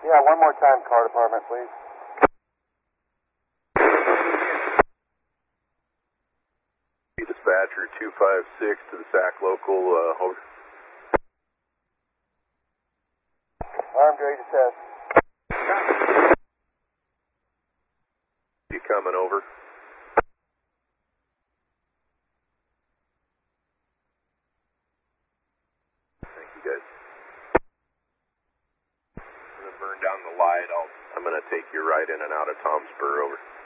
Yeah, one more time, car department, please. Dispatcher 256 to the SAC local, over. Armed, ready to test. You coming over? Thank you, guys. I'm gonna burn down the light. I'm gonna take you right in and out of Tom Spur, over.